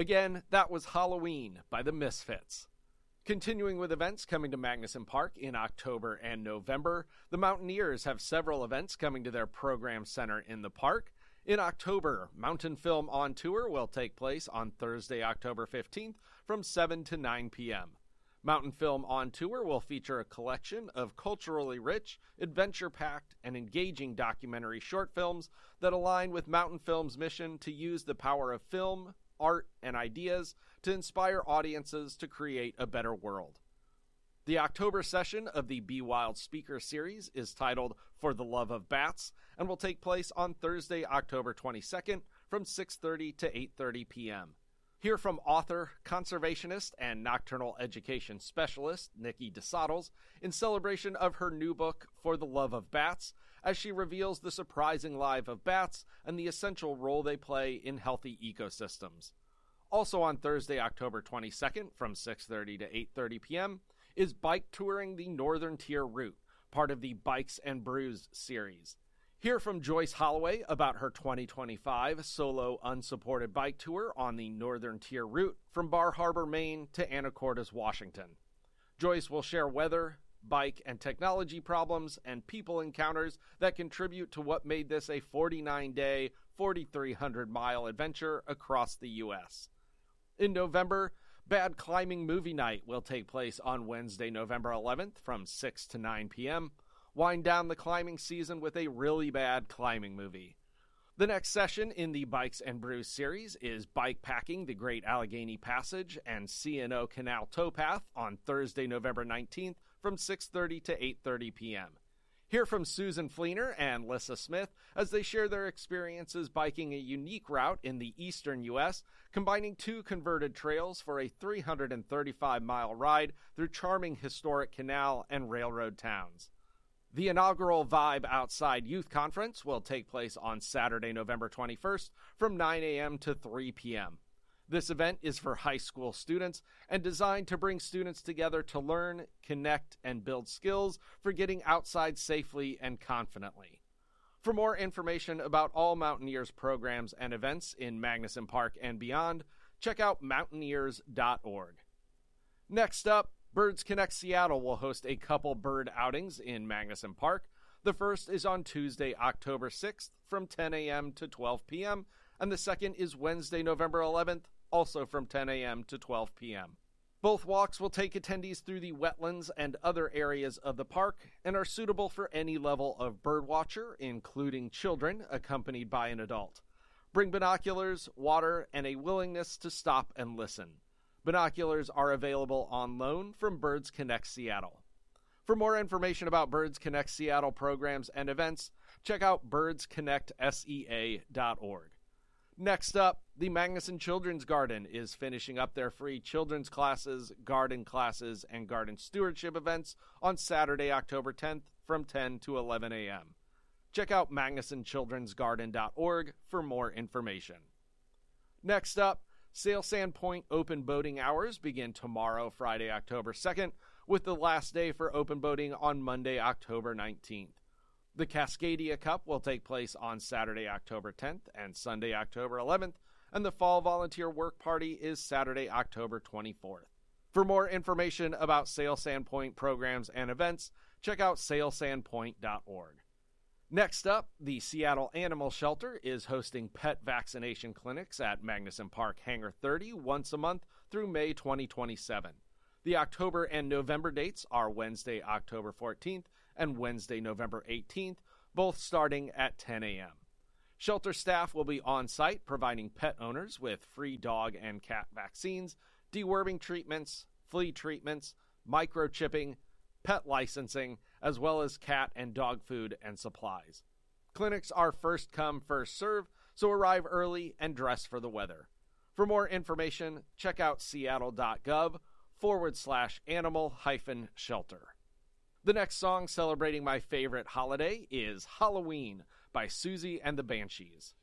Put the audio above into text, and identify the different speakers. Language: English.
Speaker 1: Again, that was Halloween by the Misfits. Continuing with events coming to Magnuson Park in October and November, the Mountaineers have several events coming to their program center in the park. In October, Mountain Film on Tour will take place on Thursday, October 15th from 7 to 9 p.m. Mountain Film on Tour will feature a collection of culturally rich, adventure-packed, and engaging documentary short films that align with Mountain Film's mission to use the power of film, art, and ideas to inspire audiences to create a better world. The October session of the Be Wild Speaker Series is titled For the Love of Bats and will take place on Thursday, October 22nd from 6:30 to 8:30 p.m. Hear from author, conservationist, and nocturnal education specialist Nikki DeSottles in celebration of her new book, For the Love of Bats, as she reveals the surprising life of bats and the essential role they play in healthy ecosystems. Also on Thursday, October 22nd from 6:30 to 8:30 p.m. is Bike Touring the Northern Tier Route, part of the Bikes and Brews series. Hear from Joyce Holloway about her 2025 solo unsupported bike tour on the Northern Tier Route from Bar Harbor, Maine to Anacortes, Washington. Joyce will share weather, bike and technology problems, and people encounters that contribute to what made this a 49-day, 4,300-mile adventure across the U.S. In November, Bad Climbing Movie Night will take place on Wednesday, November 11th from 6 to 9 p.m., Wind down the climbing season with a really bad climbing movie. The next session in the Bikes and Brews series is Bike Packing the Great Allegheny Passage and C&O Canal Towpath on Thursday, November 19th from 6:30 to 8:30 p.m. Hear from Susan Fleener and Lissa Smith as they share their experiences biking a unique route in the eastern U.S., combining two converted trails for a 335-mile ride through charming historic canal and railroad towns. The inaugural Vibe Outside Youth Conference will take place on Saturday, November 21st from 9 a.m. to 3 p.m. This event is for high school students and designed to bring students together to learn, connect, and build skills for getting outside safely and confidently. For more information about all Mountaineers programs and events in Magnuson Park and beyond, check out mountaineers.org. Next up, Birds Connect Seattle will host a couple bird outings in Magnuson Park. The first is on Tuesday, October 6th from 10 a.m. to 12 p.m., and the second is Wednesday, November 11th, also from 10 a.m. to 12 p.m. Both walks will take attendees through the wetlands and other areas of the park and are suitable for any level of birdwatcher, including children accompanied by an adult. Bring binoculars, water, and a willingness to stop and listen. Binoculars are available on loan from Birds Connect Seattle. For more information about Birds Connect Seattle programs and events, check out birdsconnectsea.org. Next up, the Magnuson Children's Garden is finishing up their free children's classes, garden classes, and garden stewardship events on Saturday, October 10th from 10 to 11 a.m. Check out magnusonchildrensgarden.org for more information. Next up, Sail Sand Point open boating hours begin tomorrow, Friday, October 2nd, with the last day for open boating on Monday, October 19th. The Cascadia Cup will take place on Saturday, October 10th and Sunday, October 11th, and the Fall Volunteer Work Party is Saturday, October 24th. For more information about Sail Sand Point programs and events, check out sailsandpoint.org. Next up, the Seattle Animal Shelter is hosting pet vaccination clinics at Magnuson Park Hangar 30 once a month through May 2027. The October and November dates are Wednesday, October 14th and Wednesday, November 18th, both starting at 10 a.m. Shelter staff will be on site providing pet owners with free dog and cat vaccines, deworming treatments, flea treatments, microchipping, pet licensing, as well as cat and dog food and supplies. Clinics are first come, first serve, so arrive early and dress for the weather. For more information, check out seattle.gov/animal-shelter. The next song celebrating my favorite holiday is Halloween by Susie and the Banshees.